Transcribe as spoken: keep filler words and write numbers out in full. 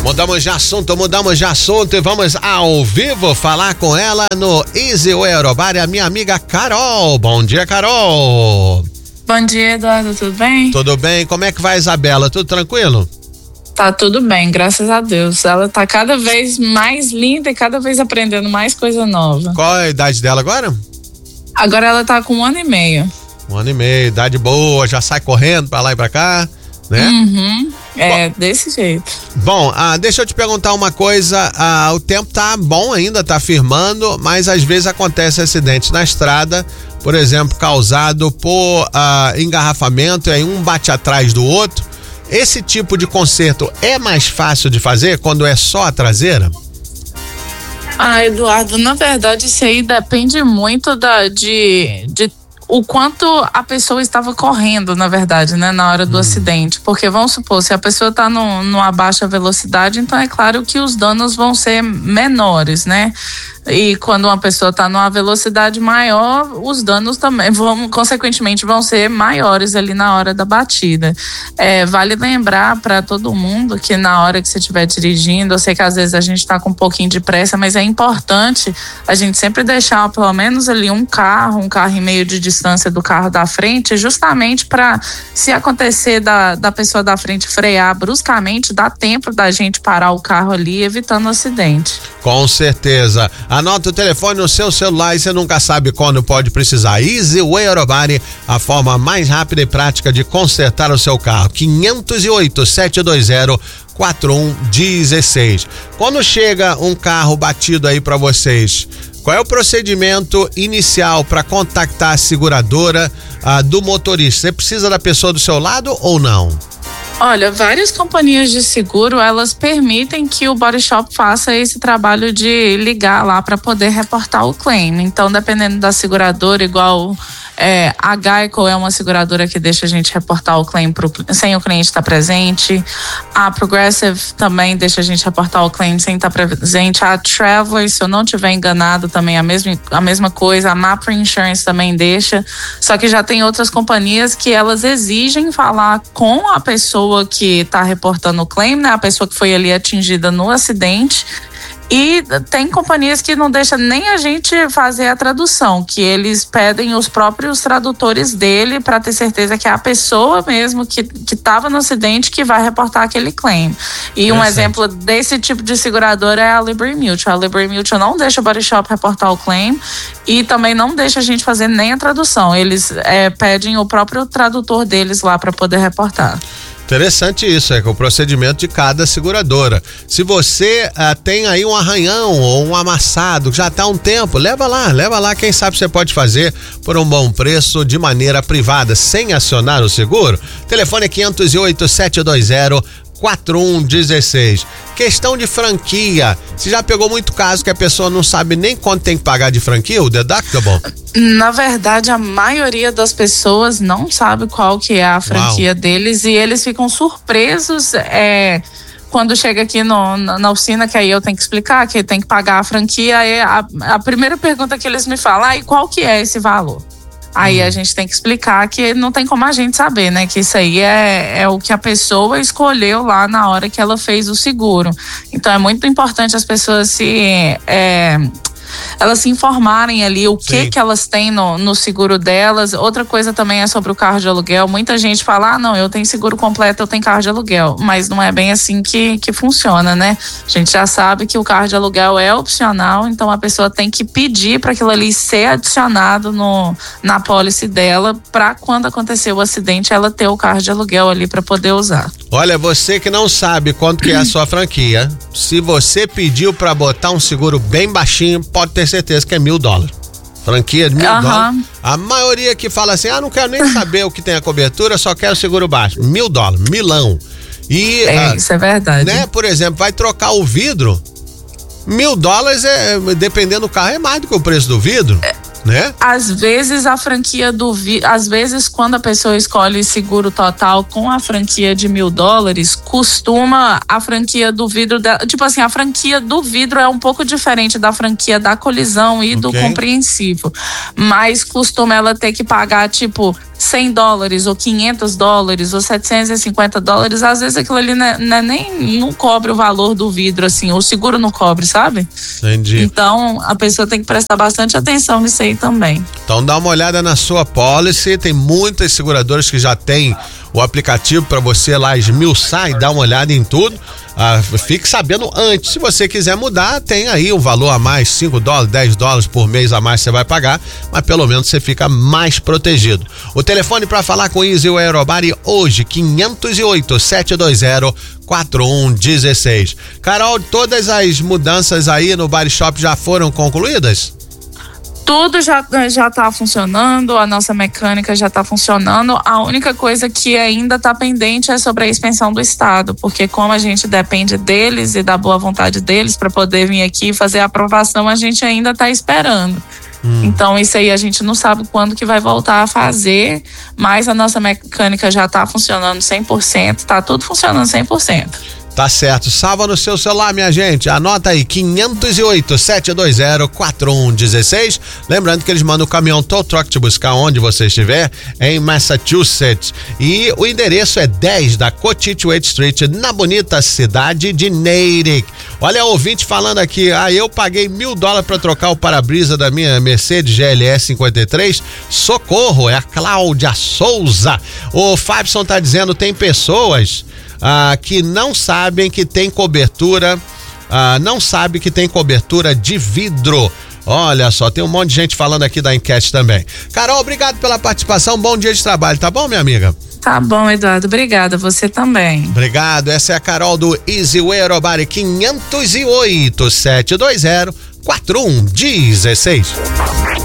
Mudamos de assunto, mudamos de assunto e vamos ao vivo falar com ela no Easy Way Aerobar, a minha amiga Carol. Bom dia, Carol. Bom dia, Eduardo, tudo bem? Tudo bem, como é que vai a Isabela? Tudo tranquilo? Tá tudo bem, graças a Deus. Ela tá cada vez mais linda e cada vez aprendendo mais coisa nova. Qual é a idade dela agora? Agora ela tá com um ano e meio. Um ano e meio, idade boa, já sai correndo pra lá e pra cá, né? Uhum, é, bom, desse jeito. Bom, ah, deixa eu te perguntar uma coisa, ah, o tempo tá bom ainda, tá firmando, mas às vezes acontece acidente na estrada, por exemplo, causado por ah, engarrafamento, e aí um bate atrás do outro. Esse tipo de conserto é mais fácil de fazer quando é só a traseira? Ah, Eduardo, na verdade isso aí depende muito da, de, de o quanto a pessoa estava correndo, na verdade, né, na hora do hum. acidente. Porque vamos supor, se a pessoa está numa baixa velocidade, então é claro que os danos vão ser menores, né? E quando uma pessoa está numa velocidade maior, os danos também vão, consequentemente, vão ser maiores ali na hora da batida. É, vale lembrar para todo mundo que na hora que você estiver dirigindo, eu sei que às vezes a gente está com um pouquinho de pressa, mas é importante a gente sempre deixar pelo menos ali um carro, um carro e meio de distância do carro da frente, justamente para, se acontecer da, da pessoa da frente frear bruscamente, dá tempo da gente parar o carro ali, evitando o acidente. Com certeza. Anota o telefone no seu celular e você nunca sabe quando pode precisar. Easy Way Aerobar, a forma mais rápida e prática de consertar o seu carro. quinhentos e oito, sete dois zero, quatro um um seis. Quando chega um carro batido aí para vocês, qual é o procedimento inicial para contactar a seguradora ah, do motorista? Você precisa da pessoa do seu lado ou não? Olha, várias companhias de seguro, elas permitem que o body shop faça esse trabalho de ligar lá para poder reportar o claim. Então, dependendo da seguradora, igual é, a Geico é uma seguradora que deixa a gente reportar o claim pro, sem o cliente estar presente. A Progressive também deixa a gente reportar o claim sem estar presente. A Traveler, se eu não estiver enganado, também é a mesma, a mesma coisa. A Mapfre Insurance também deixa. Só que já tem outras companhias que elas exigem falar com a pessoa que está reportando o claim, né? A pessoa que foi ali atingida no acidente. E tem companhias que não deixam nem a gente fazer a tradução, que eles pedem os próprios tradutores dele para ter certeza que é a pessoa mesmo que que estava no acidente que vai reportar aquele claim. E um exemplo desse tipo de seguradora é a Liberty Mutual. A Liberty Mutual não deixa o body shop reportar o claim e também não deixa a gente fazer nem a tradução. Eles é, pedem o próprio tradutor deles lá para poder reportar. Interessante isso, é que o procedimento de cada seguradora. Se você ah, tem aí um arranhão ou um amassado, já está há um tempo, leva lá, leva lá, quem sabe você pode fazer por um bom preço de maneira privada, sem acionar o seguro. Telefone é quinhentos e oito, sete dois zero, quatro um um seis. Questão de franquia. Você já pegou muito caso que a pessoa não sabe nem quanto tem que pagar de franquia, o deductible? Na verdade, a maioria das pessoas não sabe qual que é a franquia Uau. deles e eles ficam surpresos é, quando chega aqui no, na, na oficina, que aí eu tenho que explicar que tem que pagar a franquia. Aí a, a primeira pergunta que eles me falam, ah, e qual que é esse valor? Aí hum. a gente tem que explicar que não tem como a gente saber, né? Que isso aí é, é o que a pessoa escolheu lá na hora que ela fez o seguro. Então é muito importante as pessoas se... É, elas se informarem ali o que que elas têm no, no seguro delas. Outra coisa também é sobre o carro de aluguel. Muita gente fala, ah, não, eu tenho seguro completo, eu tenho carro de aluguel. Mas não é bem assim que, que funciona, né? A gente já sabe que o carro de aluguel é opcional, então a pessoa tem que pedir para aquilo ali ser adicionado no, na pólice dela, para quando acontecer o acidente, ela ter o carro de aluguel ali para poder usar. Olha, você que não sabe quanto que é a sua franquia, se você pediu para botar um seguro bem baixinho, pode ter certeza que é mil dólares. Franquia de mil uhum. dólares. A maioria que fala assim, ah, não quero nem saber o que tem a cobertura, só quero seguro baixo. Mil dólares, milão. E, é, ah, isso é verdade. Né, por exemplo, vai trocar o vidro, mil dólares, é, dependendo do carro, é mais do que o preço do vidro. É. Né? Às vezes a franquia do vidro, às vezes quando a pessoa escolhe seguro total com a franquia de mil dólares, costuma a franquia do vidro, tipo assim, a franquia do vidro é um pouco diferente da franquia da colisão e okay. do compreensivo, mas costuma ela ter que pagar tipo cem dólares ou quinhentos dólares ou setecentos e cinquenta dólares, às vezes aquilo ali não, é, não é nem não cobre o valor do vidro, assim, o seguro não cobre, sabe? Entendi. Então a pessoa tem que prestar bastante atenção nisso aí também. Então dá uma olhada na sua policy, tem muitas seguradoras que já tem o aplicativo para você lá esmiuçar e dar uma olhada em tudo. Ah, fique sabendo antes. Se você quiser mudar, tem aí um valor a mais, cinco dólares, dez dólares por mês a mais você vai pagar, mas pelo menos você fica mais protegido. O telefone para falar com Easyway Aerobody hoje, quinhentos e oito, sete dois zero, quatro um um seis. Carol, todas as mudanças aí no Body Shop já foram concluídas? Tudo já já tá funcionando, a nossa mecânica já tá funcionando. A única coisa que ainda tá pendente é sobre a inspeção do estado, porque como a gente depende deles e da boa vontade deles para poder vir aqui e fazer a aprovação, a gente ainda tá esperando. Hum. Então isso aí a gente não sabe quando que vai voltar a fazer, mas a nossa mecânica já tá funcionando cem por cento, tá tudo funcionando cem por cento. Tá certo, salva no seu celular, minha gente, anota aí, quinhentos e oito, sete dois zero, quatro um um seis, lembrando que eles mandam o caminhão tow truck te buscar onde você estiver, em Massachusetts, e o endereço é dez da Cochituate Street, na bonita cidade de Natick. Olha o ouvinte falando aqui, ah, eu paguei mil dólares para trocar o para-brisa da minha Mercedes G L S cinquenta e três, socorro, é a Cláudia Souza. O Fabson tá dizendo, tem pessoas Ah, que não sabem que tem cobertura, ah, não sabe que tem cobertura de vidro. Olha só, tem um monte de gente falando aqui da enquete também. Carol, obrigado pela participação, bom dia de trabalho, tá bom, minha amiga? Tá bom, Eduardo, obrigada, você também. Obrigado, essa é a Carol do Easyway Aerobody, quinhentos e oito, sete dois zero, quatro um um seis.